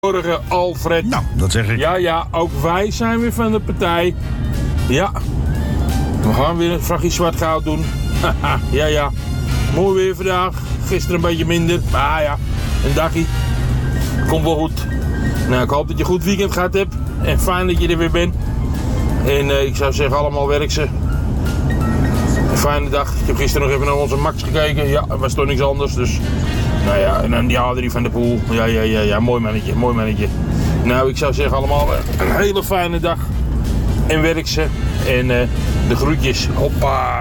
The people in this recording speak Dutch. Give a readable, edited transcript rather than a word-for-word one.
Goedemorgen, Alfred. Nou, dat zeg ik. Ja, ook wij zijn weer van de partij. Ja, we gaan weer een vrachtje zwart goud doen. ja. Mooi weer vandaag. Gisteren een beetje minder. Maar ja, een dagje. Komt wel goed. Nou, ik hoop dat je een goed weekend gehad hebt. En fijn dat je er weer bent. En ik zou zeggen, allemaal werk ze. Een fijne dag. Ik heb gisteren nog even naar onze Max gekeken. Ja, er was toch niks anders. Dus, nou ja, en dan die Adrie van de Poel. Ja, mooi mannetje. Nou, ik zou zeggen allemaal een hele fijne dag. En werk ze. En de groetjes. Hoppa.